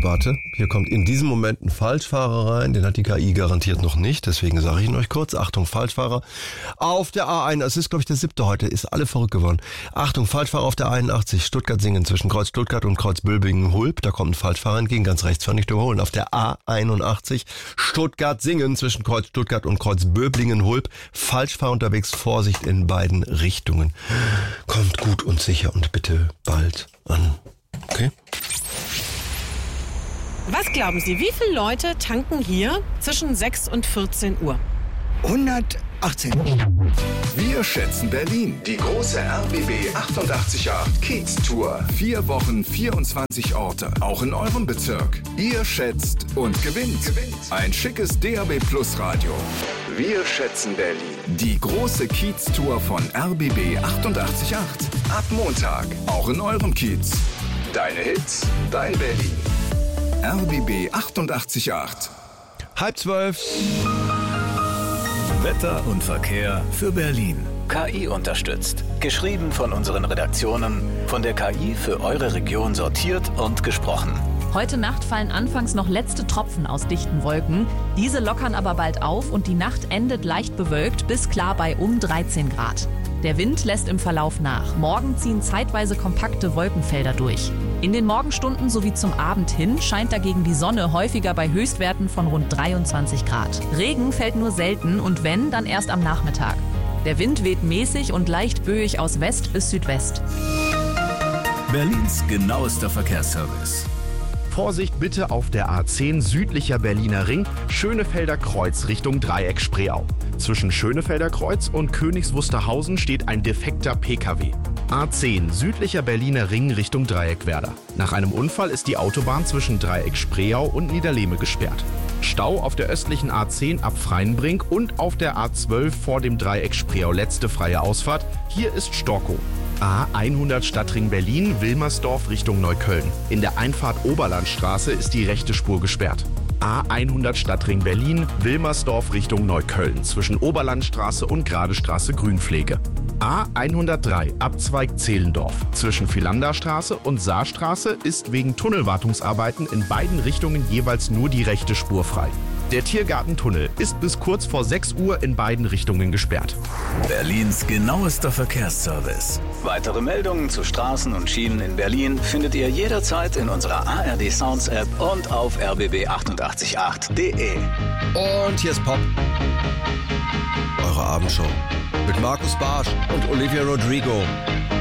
Warte, hier kommt in diesem Moment ein Falschfahrer rein, den hat die KI garantiert noch nicht, deswegen sage ich ihn euch kurz. Achtung, Falschfahrer auf der A1, es ist glaube ich der 7. heute, ist alle verrückt geworden. Achtung, Falschfahrer auf der 81, Stuttgart-Singen zwischen Kreuz Stuttgart und Kreuz Bülbingen-Hulb, da kommt ein Falschfahrer entgegen, ganz rechts fahren, nicht überholen. Auf der A81, Stuttgart-Singen zwischen Kreuz Stuttgart und Kreuz Böblingen-Hulb, Falschfahrer unterwegs, Vorsicht in beiden Richtungen. Kommt gut und sicher und bitte bald an. Okay? Was glauben Sie, wie viele Leute tanken hier zwischen 6 und 14 Uhr? 118. Wir schätzen Berlin. Die große RBB 888 Kiez-Tour. 4 Wochen, 24 Orte. Auch in eurem Bezirk. Ihr schätzt und gewinnt. Ein schickes DAB Plus Radio. Wir schätzen Berlin. Die große Kiez-Tour von RBB 888. Ab Montag. Auch in eurem Kiez. Deine Hits, dein Berlin. RBB 888. 11:30. Wetter und Verkehr für Berlin. KI unterstützt. Geschrieben von unseren Redaktionen, von der KI für eure Region sortiert und gesprochen. Heute Nacht fallen anfangs noch letzte Tropfen aus dichten Wolken. Diese lockern aber bald auf und die Nacht endet leicht bewölkt bis klar bei um 13 Grad. Der Wind lässt im Verlauf nach. Morgen ziehen zeitweise kompakte Wolkenfelder durch. In den Morgenstunden sowie zum Abend hin scheint dagegen die Sonne häufiger bei Höchstwerten von rund 23 Grad. Regen fällt nur selten und wenn, dann erst am Nachmittag. Der Wind weht mäßig und leicht böig aus West bis Südwest. Berlins genauester Verkehrsservice. Vorsicht bitte auf der A10 südlicher Berliner Ring, Schönefelder Kreuz Richtung Dreieck Spreeau. Zwischen Schönefelder Kreuz und Königs Wusterhausen steht ein defekter PKW. A10 südlicher Berliner Ring Richtung Dreieck Werder. Nach einem Unfall ist die Autobahn zwischen Dreieck Spreeau und Niederlehme gesperrt. Stau auf der östlichen A10 ab Freienbrink und auf der A12 vor dem Dreieck Spreeau letzte freie Ausfahrt. Hier ist Storkow. A100 Stadtring Berlin, Wilmersdorf Richtung Neukölln. In der Einfahrt Oberlandstraße ist die rechte Spur gesperrt. A100 Stadtring Berlin, Wilmersdorf Richtung Neukölln zwischen Oberlandstraße und Gradestraße Grünpflege. A103 Abzweig Zehlendorf zwischen Philanderstraße und Saarstraße ist wegen Tunnelwartungsarbeiten in beiden Richtungen jeweils nur die rechte Spur frei. Der Tiergartentunnel ist bis kurz vor 6 Uhr in beiden Richtungen gesperrt. Berlins genauester Verkehrsservice. Weitere Meldungen zu Straßen und Schienen in Berlin findet ihr jederzeit in unserer ARD Sounds App und auf rbb888.de. Und hier ist Pop. Eure Abendshow mit Markus Barsch und Olivia Rodrigo.